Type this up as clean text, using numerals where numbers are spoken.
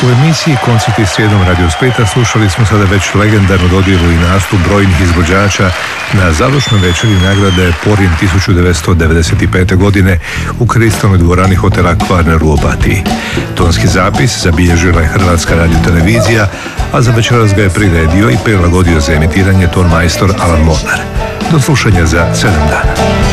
U emisiji Koncerti srijedom Radio Splita slušali smo sada već legendarnu dodjelu i nastup brojnih izvođača na završnoj večeri nagrade Porin 1995. godine u kristalnoj dvorani hotela Kvarner u Opatiji. Tonski zapis zabilježila je Hrvatska radiotelevizija, a za večeras ga je priredio i prilagodio za emitiranje ton majstor Alan Molnar. Do slušanja za 7 dana.